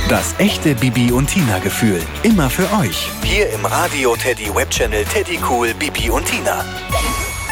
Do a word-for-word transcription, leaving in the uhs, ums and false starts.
Das echte Bibi und Tina Gefühl. Immer für euch. Hier im Radio Teddy Webchannel Teddy Cool Bibi und Tina.